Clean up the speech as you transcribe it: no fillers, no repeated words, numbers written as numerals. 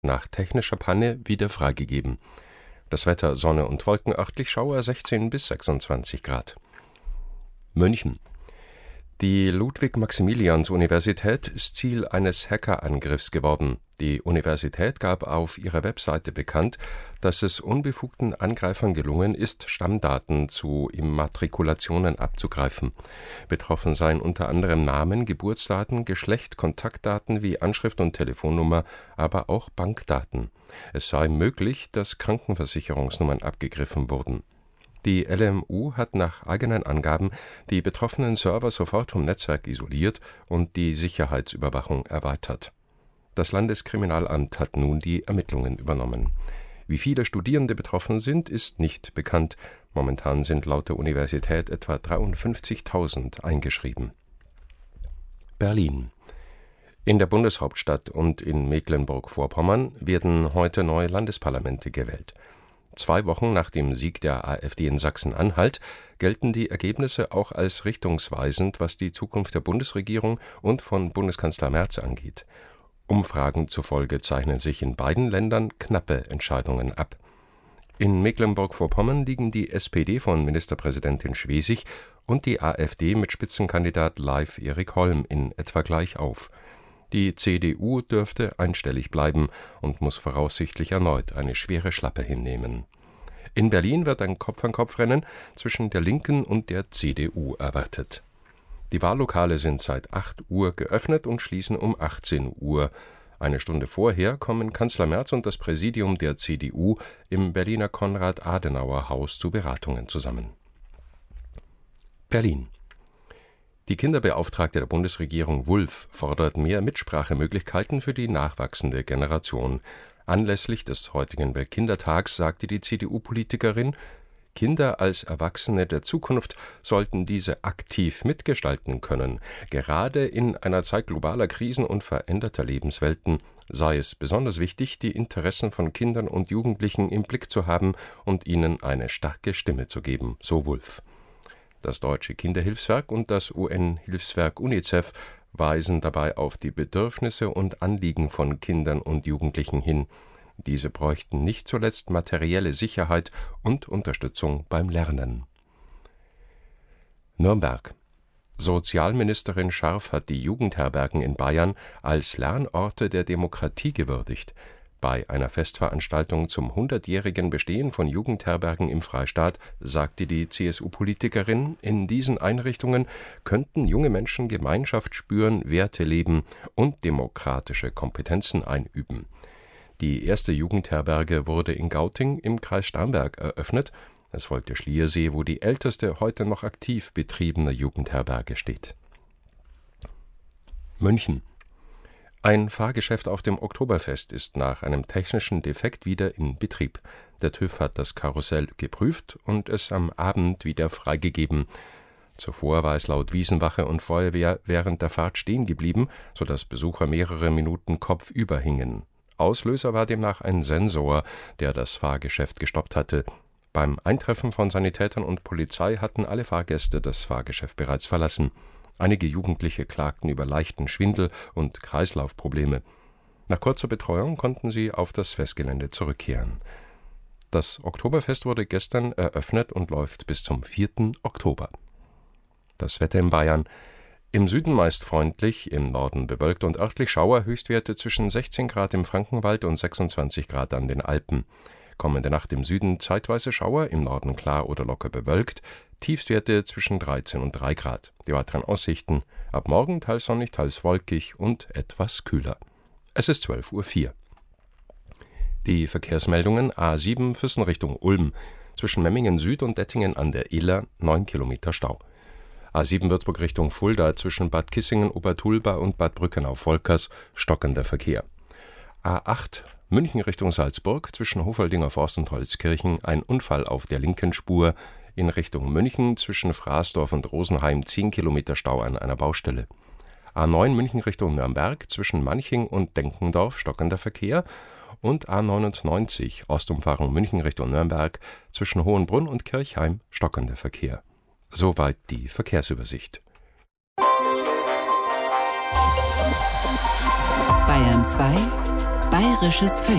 nach technischer Panne wieder freigegeben. Das Wetter Sonne und Wolken, örtlich Schauer 16 bis 26 Grad. München. Die Ludwig-Maximilians-Universität ist Ziel eines Hackerangriffs geworden. Die Universität gab auf ihrer Webseite bekannt, dass es unbefugten Angreifern gelungen ist, Stammdaten zu Immatrikulationen abzugreifen. Betroffen seien unter anderem Namen, Geburtsdaten, Geschlecht, Kontaktdaten wie Anschrift und Telefonnummer, aber auch Bankdaten. Es sei möglich, dass Krankenversicherungsnummern abgegriffen wurden. Die LMU hat nach eigenen Angaben die betroffenen Server sofort vom Netzwerk isoliert und die Sicherheitsüberwachung erweitert. Das Landeskriminalamt hat nun die Ermittlungen übernommen. Wie viele Studierende betroffen sind, ist nicht bekannt. Momentan sind laut der Universität etwa 53.000 eingeschrieben. Berlin. In der Bundeshauptstadt und in Mecklenburg-Vorpommern werden heute neue Landesparlamente gewählt. 2 Wochen nach dem Sieg der AfD in Sachsen-Anhalt gelten die Ergebnisse auch als richtungsweisend, was die Zukunft der Bundesregierung und von Bundeskanzler Merz angeht. Umfragen zufolge zeichnen sich in beiden Ländern knappe Entscheidungen ab. In Mecklenburg-Vorpommern liegen die SPD von Ministerpräsidentin Schwesig und die AfD mit Spitzenkandidat Leif Erik Holm in etwa gleich auf. Die CDU dürfte einstellig bleiben und muss voraussichtlich erneut eine schwere Schlappe hinnehmen. In Berlin wird ein Kopf-an-Kopf-Rennen zwischen der Linken und der CDU erwartet. Die Wahllokale sind seit 8 Uhr geöffnet und schließen um 18 Uhr. Eine Stunde vorher kommen Kanzler Merz und das Präsidium der CDU im Berliner Konrad-Adenauer-Haus zu Beratungen zusammen. Berlin. Die Kinderbeauftragte der Bundesregierung Wulff fordert mehr Mitsprachemöglichkeiten für die nachwachsende Generation. Anlässlich des heutigen Weltkindertags sagte die CDU-Politikerin, Kinder als Erwachsene der Zukunft sollten diese aktiv mitgestalten können. Gerade in einer Zeit globaler Krisen und veränderter Lebenswelten sei es besonders wichtig, die Interessen von Kindern und Jugendlichen im Blick zu haben und ihnen eine starke Stimme zu geben, so Wulff. Das Deutsche Kinderhilfswerk und das UN-Hilfswerk UNICEF weisen dabei auf die Bedürfnisse und Anliegen von Kindern und Jugendlichen hin. Diese bräuchten nicht zuletzt materielle Sicherheit und Unterstützung beim Lernen. Nürnberg. Sozialministerin Scharf hat die Jugendherbergen in Bayern als Lernorte der Demokratie gewürdigt. Bei einer Festveranstaltung zum 100-jährigen Bestehen von Jugendherbergen im Freistaat sagte die CSU-Politikerin, in diesen Einrichtungen könnten junge Menschen Gemeinschaft spüren, Werte leben und demokratische Kompetenzen einüben. Die erste Jugendherberge wurde in Gauting im Kreis Starnberg eröffnet. Es folgte Schliersee, wo die älteste heute noch aktiv betriebene Jugendherberge steht. München. Ein Fahrgeschäft auf dem Oktoberfest ist nach einem technischen Defekt wieder in Betrieb. Der TÜV hat das Karussell geprüft und es am Abend wieder freigegeben. Zuvor war es laut Wiesenwache und Feuerwehr während der Fahrt stehen geblieben, sodass Besucher mehrere Minuten kopfüber hingen. Auslöser war demnach ein Sensor, der das Fahrgeschäft gestoppt hatte. Beim Eintreffen von Sanitätern und Polizei hatten alle Fahrgäste das Fahrgeschäft bereits verlassen. Einige Jugendliche klagten über leichten Schwindel und Kreislaufprobleme. Nach kurzer Betreuung konnten sie auf das Festgelände zurückkehren. Das Oktoberfest wurde gestern eröffnet und läuft bis zum 4. Oktober. Das Wetter in Bayern. Im Süden meist freundlich, im Norden bewölkt und örtlich Schauer, Höchstwerte zwischen 16 Grad im Frankenwald und 26 Grad an den Alpen. Kommende Nacht im Süden zeitweise Schauer, im Norden klar oder locker bewölkt, Tiefstwerte zwischen 13 und 3 Grad. Die weiteren Aussichten: ab morgen teils sonnig, teils wolkig und etwas kühler. Es ist 12:04 Uhr. Die Verkehrsmeldungen: A7 Füssen Richtung Ulm. Zwischen Memmingen Süd und Dettingen an der Iller 9 Kilometer Stau. A7 Würzburg Richtung Fulda zwischen Bad Kissingen, Obertulba und Bad Brückenau-Volkers stockender Verkehr. A8 München Richtung Salzburg zwischen Hofeldinger Forst und Holzkirchen ein Unfall auf der linken Spur. In Richtung München zwischen Fraßdorf und Rosenheim 10 Kilometer Stau an einer Baustelle. A9 München Richtung Nürnberg zwischen Manching und Denkendorf stockender Verkehr und A99 Ostumfahrung München Richtung Nürnberg zwischen Hohenbrunn und Kirchheim stockender Verkehr. Soweit die Verkehrsübersicht. Bayern 2 Bayerisches Feuilleton.